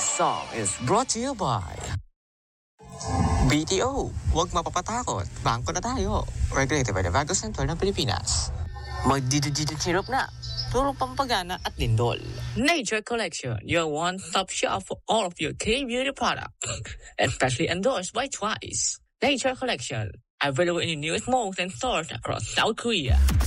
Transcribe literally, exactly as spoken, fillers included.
song is brought to you by B T O. Huwag mapapatakot. Bangko na tayo. Regulated by the Vago Center ng Pilipinas. Magdidididid syrup na. Puro pampagana at lindol. Nature Collection, your one-stop shop for all of your K-beauty products. Especially endorsed by Twice. Nature Collection, available in the newest malls and stores across South Korea.